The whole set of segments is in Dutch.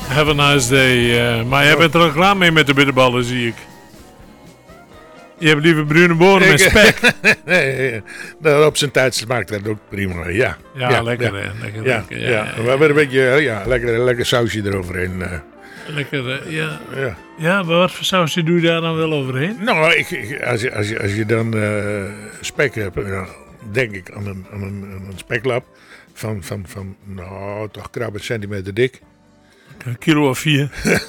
Have a nice day. Maar jij bent er al klaar mee met de bitterballen, zie ik. Je hebt liever bruine bonen met spek. Nee, op zijn tijd smaakt dat ook prima. Ja, lekker hè. Lekker. We hebben een beetje lekker sausje eroverheen. Lekker, ja. Ja, maar wat voor sausje doe je daar dan wel overheen? Nou, als je dan spek hebt, dan denk ik aan een speklap van nou, toch krap een centimeter dik. Een kilo of 4.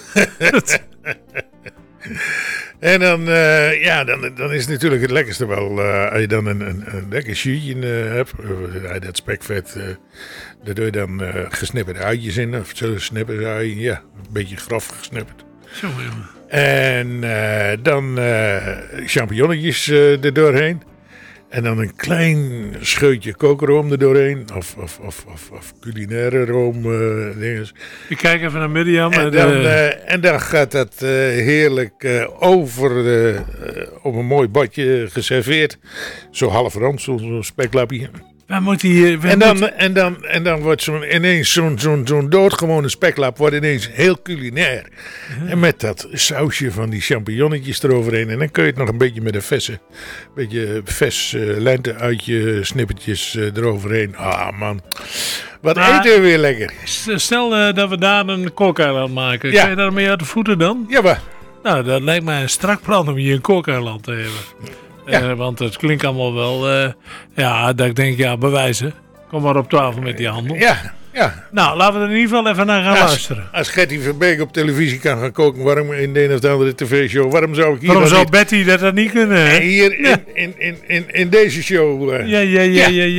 En dan is het natuurlijk het lekkerste wel als je dan een lekker jus hebt. Dat spekvet, daar doe je dan gesnipperde uitjes in. Of zo gesnipperde uitjes, ja, een beetje grof gesnipperd. Zo, jongen. En dan champignonnetjes er doorheen. En dan een klein scheutje kookroom er doorheen. Of culinaire room. Dinges. Ik kijk even naar Mirjam. En dan gaat dat heerlijk over op een mooi badje geserveerd. Zo half rond, zo'n speklapje. Waar moet hij... En dan wordt ineens zo'n doodgewone speklap wordt ineens heel culinair. Ja. En met dat sausje van die champignonnetjes eroverheen. En dan kun je het nog een beetje met een vers lente-uitje snippertjes eroverheen. Ah man, wat eten we weer lekker. Stel dat we daar een kookeiland maken. Ja. Kan je daarmee uit de voeten dan? Ja, maar... Nou, dat lijkt mij een strak plan om hier een kookeiland te hebben. Ja. Want het klinkt allemaal wel... dat ik denk, bewijzen. Kom maar op tafel met die handel. Ja. Nou, laten we er in ieder geval even naar gaan luisteren. Als Gertie Verbeek op televisie kan gaan koken, waarom in de een of de andere tv-show, waarom zou ik hier Waarom zou Betty dat niet kunnen? Hè? Hier in deze show... Ja.